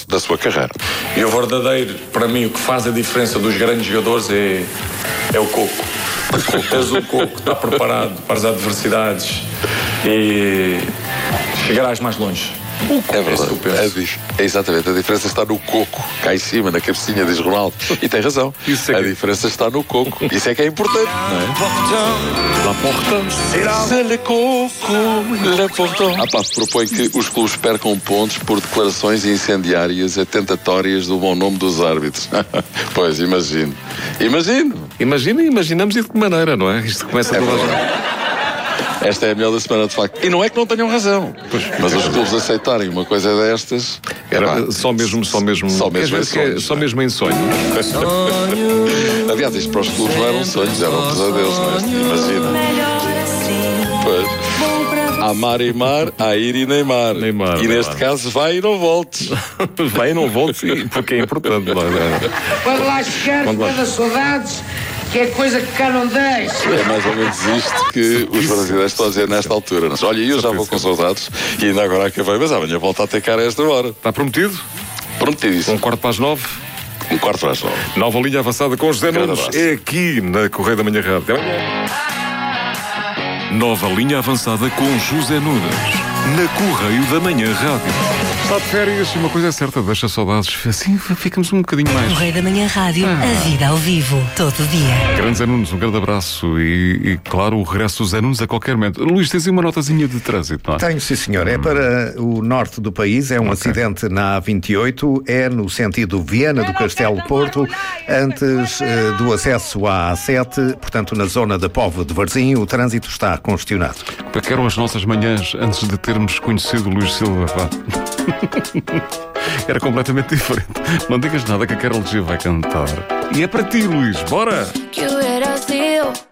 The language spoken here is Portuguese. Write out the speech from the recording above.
da sua carreira. E o verdadeiro, para mim, o que faz a diferença dos grandes jogadores é o coco. És o coco, está preparado para as adversidades e chegarás mais longe. É verdade. É exatamente. A diferença está no coco. Cá em cima, na cabecinha, diz Ronaldo. E tem razão. A diferença está no coco. Isso é que é importante, não é? La porta. C'est le coco. Le porta. Propõe que os clubes percam pontos por declarações incendiárias atentatórias do bom nome dos árbitros. Pois, imagino. Imaginamos e de que maneira, não é? Isto começa a toda Esta é a melhor da semana, de facto. E não é que não tenham razão. Mas os clubes aceitarem uma coisa destas... Só mesmo em sonho. Aliás, isto para os clubes não eram sonhos, eram pesadelos, não é? Imagina. Pois. Amar e mar, a ir e Neymar. E neste caso, vai e não voltes. Vai e não voltes, porque é importante. Quando lá chegar, cada saudades... que é coisa que cá não deixa. É mais ou menos isto que os brasileiros estão a dizer nesta altura. Olha, eu já vou com saudades e ainda agora acabei, mas amanhã volto a ter cara a esta hora. Está prometido? Prometidíssimo. 8:45. 8:45. Nova linha avançada com José Nunes. É aqui na Correio da Manhã Rádio. Nova linha avançada com José Nunes na Correio da Manhã Rádio. Está de férias e uma coisa é certa, deixa saudades. Assim ficamos um bocadinho mais. Correio da Manhã Rádio, a vida ao vivo, todo dia. Grande Zé Nunes, um grande abraço e claro, o regresso do Zé Nunes a qualquer momento. Luís, tens aí uma notazinha de trânsito, não é? Tenho, sim senhor. É para o norte do país, é um acidente na A28, é no sentido Viana do Castelo Porto, antes do acesso à A7, portanto na zona da Póvoa de Varzim, o trânsito está congestionado. Para que eram as nossas manhãs antes de termos conhecido o Luís Silva, pá. Era completamente diferente. Não digas nada que a Carol G vai cantar. E é para ti, Luís. Bora! Que hubiera sido